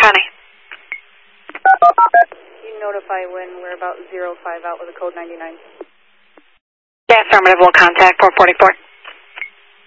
County. You notify when we're about 05 out with a code 99. Yeah, affirmative. We'll contact 444.